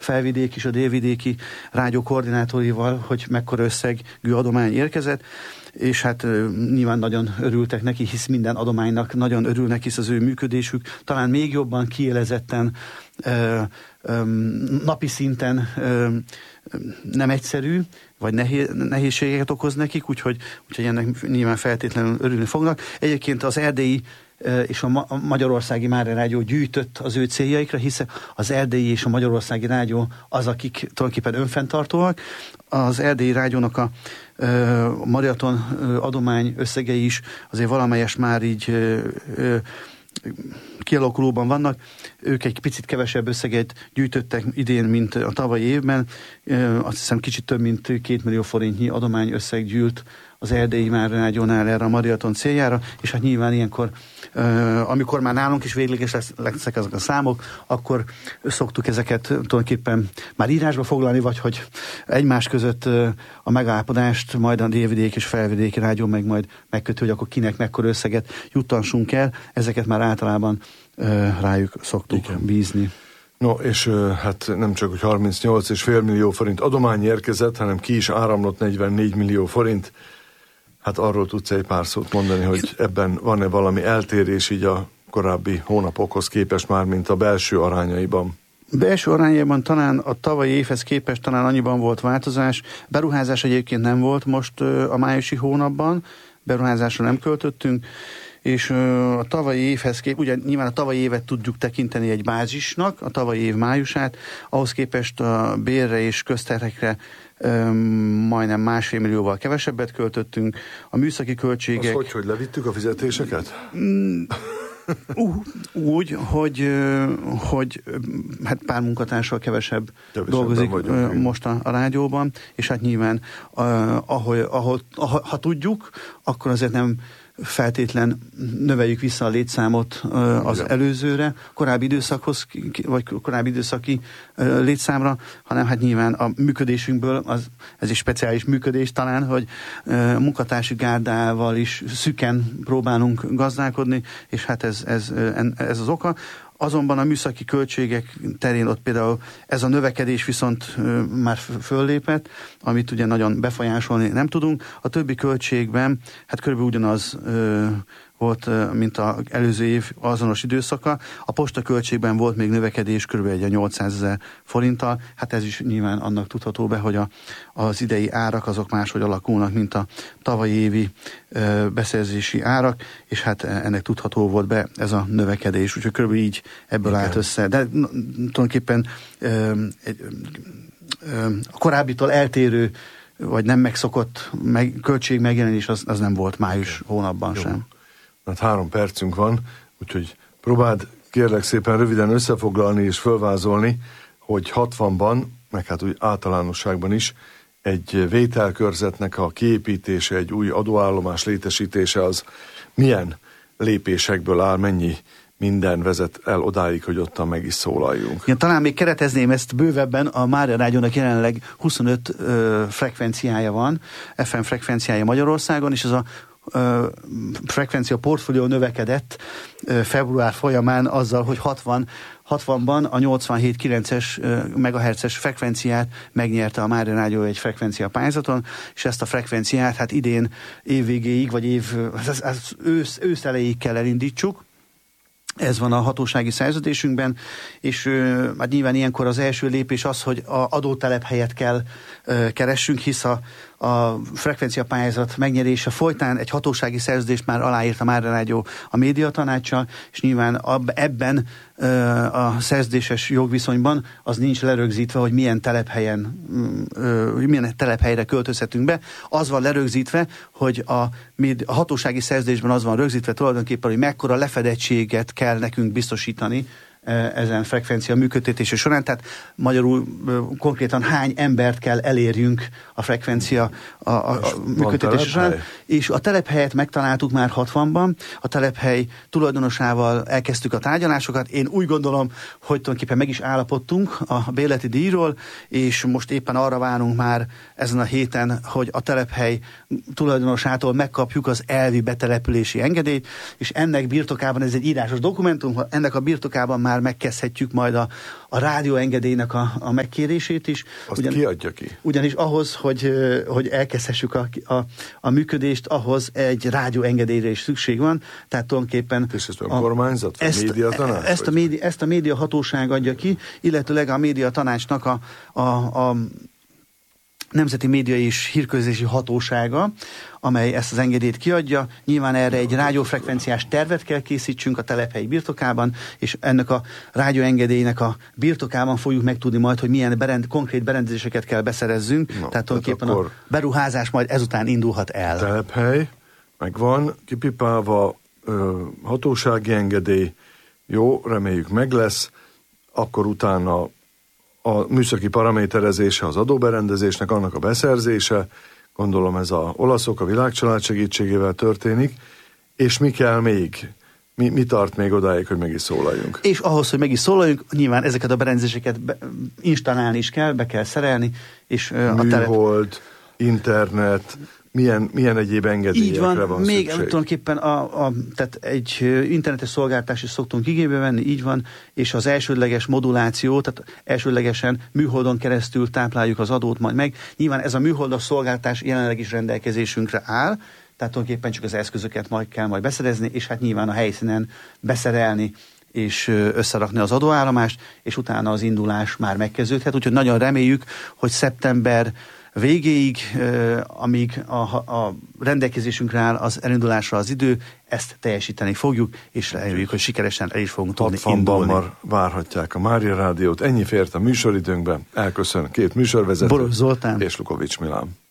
Felvidék és a Délvidéki rádió koordinátorival, hogy mekkora összegű adomány érkezett, és hát nyilván nagyon örültek neki, hisz minden adománynak nagyon örülnek, hisz az ő működésük talán még jobban kiélezetten, napi szinten nem egyszerű, vagy nehézségeket okoz nekik, úgyhogy ennek nyilván feltétlenül örülni fognak. Egyébként az erdélyi és a Magyarországi Mária Rádió gyűjtött az ő céljaikra, hiszen az erdélyi és a Magyarországi Rádió az, akik tulajdonképpen önfenntartóak. Az erdélyi rádiónak a maraton adomány összegei is azért valamelyest már így kialakulóban vannak. Ők egy picit kevesebb összeget gyűjtöttek idén, mint a tavalyi évben. Azt hiszem kicsit több mint 2 millió forintnyi adomány összeg gyűlt az erdélyi Mária Rádiónál erre a maraton céljára, és hát nyilván ilyenkor, amikor már nálunk is végleges lesznek ezek a számok, akkor szoktuk ezeket tulajdonképpen már írásba foglalni, vagy hogy egymás között a megállapodást majd a Délvidék és Felvidéki Rádió meg majd megkötő, hogy akkor kinek mekkora összeget juttassunk el, ezeket már általában rájuk szoktuk bízni. No, és hát nem csak, hogy 38,5 millió forint adomány érkezett, hanem ki is áramlott 44 millió forint. Hát arról tudsz egy pár szót mondani, hogy ebben van-e valami eltérés így a korábbi hónapokhoz képest már, mint a belső arányaiban? Belső arányaiban talán a tavalyi évhez képest talán annyiban volt változás. Beruházás egyébként nem volt most a májusi hónapban, beruházásra nem költöttünk, és a tavalyi évhez képest, ugye nyilván a tavalyi évet tudjuk tekinteni egy bázisnak, a tavalyi év májusát, ahhoz képest a bérre és közterhekre majdnem 1,5 millióval kevesebbet költöttünk. A műszaki költségek... Az hogy levittük a fizetéseket? Úgy, hogy hát pár munkatársal kevesebb dolgozik most a rádióban, és hát nyilván ha tudjuk, akkor azért nem feltétlen növeljük vissza a létszámot az előzőre, korábbi időszakhoz, vagy korábbi időszaki létszámra, hanem hát nyilván a működésünkből, ez egy speciális működés talán, hogy munkatársi gárdával is szüken próbálunk gazdálkodni, és hát ez az oka. Azonban a műszaki költségek terén ott például ez a növekedés viszont már föllépett, amit ugye nagyon befolyásolni nem tudunk. A többi költségben hát körülbelül ugyanaz volt, mint az előző év azonos időszaka. A postaköltségben volt még növekedés körülbelül 800 000 forinttal. Hát ez is nyilván annak tudható be, hogy az idei árak azok máshogy alakulnak, mint a tavalyi évi beszerzési árak, és hát ennek tudható volt be ez a növekedés. Úgyhogy körülbelül így ebből állt össze. De tulajdonképpen a korábbitól eltérő vagy nem megszokott költség megjelenés az nem volt május hónapban sem. Hát 3 percünk van, úgyhogy próbáld kérlek szépen röviden összefoglalni és fölvázolni, hogy 60-ban, meg hát úgy általánosságban is egy vételkörzetnek a kiépítése, egy új adóállomás létesítése az milyen lépésekből áll, mennyi minden vezet el odáig, hogy ottan meg is szólaljunk. Ja, talán még keretezném ezt bővebben, a Mária Rádiónak jelenleg 25 frekvenciája van, FM frekvenciája Magyarországon, és ez a frekvencia portfólió növekedett február folyamán azzal, hogy 60-ban a 87,9-es megahertzes frekvenciát megnyerte a Mária Rádió egy frekvencia pályázaton, és ezt a frekvenciát hát idén évvégéig, vagy ősz elejéig kell elindítsuk. Ez van a hatósági szerződésünkben, és hát nyilván ilyenkor az első lépés az, hogy a adótelephelyet kell keressünk, hisz a frekvenciapályázat megnyerése folytán egy hatósági szerződést már aláírt a Mária Rádió a médiatanáccsal, és nyilván ebben a szerződéses jogviszonyban az nincs lerögzítve, hogy milyen telephelyre költözhetünk be. Az van lerögzítve, hogy a hatósági szerződésben az van rögzítve tulajdonképpen, hogy mekkora lefedettséget kell nekünk biztosítani ezen frekvencia működtetése során, tehát magyarul konkrétan hány embert kell elérjünk a frekvencia a működtetése során, és a telephelyet megtaláltuk már 60-ban, a telephely tulajdonosával elkezdtük a tárgyalásokat, én úgy gondolom, hogy tulajdonképpen meg is állapodtunk a bérleti díjról, és most éppen arra várunk már ezen a héten, hogy a telephely tulajdonosától megkapjuk az elvi betelepülési engedélyt, és ennek birtokában, ez egy írásos dokumentum, ennek a birtokában már már megkezdhetjük majd a rádióengedélynek a megkérését is. Azt ki adja ki? Ugyanis ahhoz, hogy elkezdhessük a működést, ahhoz egy rádióengedélyre is szükség van. Tehát tulajdonképpen... És ezt a kormányzat, vagy médiatanács? Ezt a médiahatóság adja ki, illetőleg a médiatanácsnak a Nemzeti Média és Hírközlési Hatósága, amely ezt az engedélyt kiadja. Nyilván erre egy rádiófrekvenciás tervet kell készítsünk a telephelyi birtokában, és ennek a rádióengedélynek a birtokában fogjuk megtudni majd, hogy milyen konkrét berendezéseket kell beszerezzünk. Tehát tulajdonképpen a beruházás majd ezután indulhat el. Telephely megvan, kipipálva, hatósági engedély, jó, reméljük meg lesz, akkor utána a műszaki paraméterezése az adóberendezésnek, annak a beszerzése, gondolom ez az olaszok, a Világcsalád segítségével történik, és mi kell még? Mi tart még odáig, hogy meg is szólaljunk? És ahhoz, hogy meg is szólaljunk, nyilván ezeket a berendezéseket installálni is kell, be kell szerelni, és műhold, internet, milyen egyéb engedélyekre van még szükség? Tulajdonképpen tehát egy internetes szolgáltást is szoktunk igénybe venni, így van, és az elsődleges moduláció, tehát elsődlegesen műholdon keresztül tápláljuk az adót majd meg. Nyilván ez a műholdas szolgáltás jelenleg is rendelkezésünkre áll, tehát tulajdonképpen csak az eszközöket kell majd beszerezni, és hát nyilván a helyszínen beszerelni és összerakni az adóállomást, és utána az indulás már megkezdődhet. Úgyhogy nagyon reméljük, hogy szeptember végéig, amíg a rendelkezésünkre áll az elindulásra az idő, ezt teljesíteni fogjuk, és reméljük, hogy sikeresen el is fogunk tudni indulni. Már várhatják a Mária Rádiót. Ennyi fért a műsoridőnkbe. Elköszön két műsorvezető. Boros Zoltán és Lukovics Milán.